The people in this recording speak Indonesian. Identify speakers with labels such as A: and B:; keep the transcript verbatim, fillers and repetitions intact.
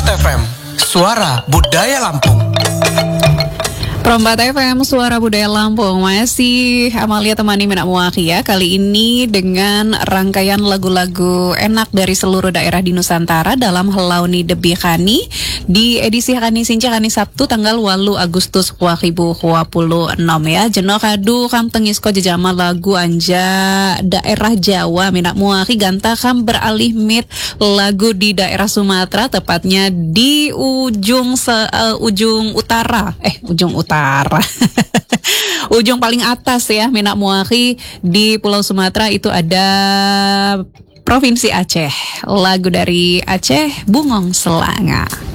A: F M, Suara Budaya Lampung.
B: Perempat F M, Suara Budaya Lampung. Masih Amalia temani Minak Muaki ya. Kali ini dengan rangkaian lagu-lagu enak dari seluruh daerah di Nusantara dalam Helauni Debi Khani di edisi Khani Sinca Khani Sabtu tanggal walu Agustus dua ribu dua puluh enam ya. Jeno kadu kam tengisko jejama lagu anja daerah Jawa Minak Muaki ganta kam beralih mit lagu di daerah Sumatera, tepatnya di ujung se, uh, ujung utara. Eh, ujung utara ujung paling atas ya Minak Muaki di Pulau Sumatera itu ada Provinsi Aceh. Lagu dari Aceh, Bungong Selanga.